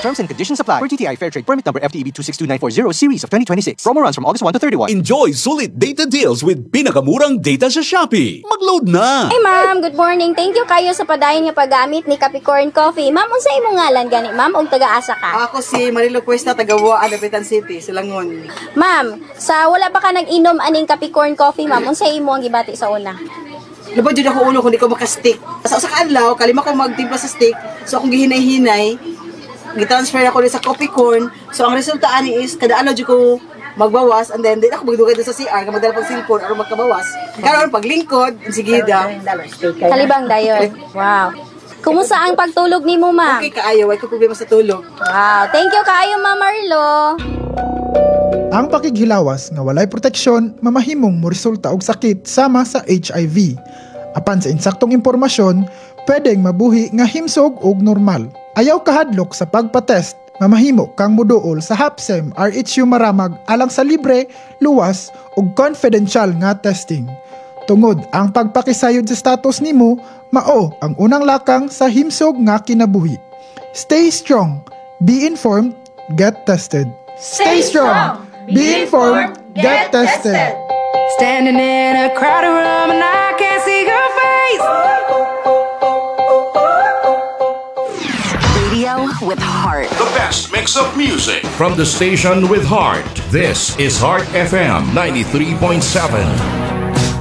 Terms and conditions apply. Per TTI Fair Trade Permit number FTEB 262940 series of 2026. Promo runs from August 1 to 31. Enjoy sulit data deals with pinakamurang data sa Shopee. Mag-load na! Hey ma'am, good morning. Thank you kayo sa padayon nga paggamit ni Capricorn Coffee. Ma'am, unsa imong ngalan gani, ma'am, og taga-asa ka? Ako si Marilo Cuesta, taga-Buaan, Dapitan City, Silangon. Ma'am, sa wala pa ka nag-inom aning Capricorn Coffee, ma'am, unsa imo ang gibati sa una? Lubod yun ako ulo kung di ko makastick. Sa adlaw, kalima ko magtimpla sa stick. So akong gihinay-hinay, gitransfer ako sa coffee corn. So ang resulta ani is, kada ano dyan ko magbawas, and then di ako magdugay doon sa CR, magdala pag cellphone, aron magkabawas. Karon paglingkod, sigida. Kalibang dayon. Wow. Kumusta ang pagtulog nimo, ma'am? Okay kaayo, ay ko problema sa tulog. Wow. Thank you kaayo, Ma'am Marlo. Ang pakighilawas nga walay proteksyon mamahimong moresulta og sakit sama sa HIV. Apan sa insaktong impormasyon, pwedeng mabuhi nga himsog og normal. Ayaw kahadlok sa pagpatest, mamahimo kang muduol sa HAPSEM RHU Maramag alang sa libre, luwas ug confidential nga testing. Tungod ang pagpakisayod sa status nimo, mao ang unang lakang sa himsog nga kinabuhi. Stay strong, be informed, get tested. Stay strong, be informed, get tested. Standing in a crowded room and I can't see your face. Radio with heart. The best mix of music from the station with heart. This is Heart FM 93.7.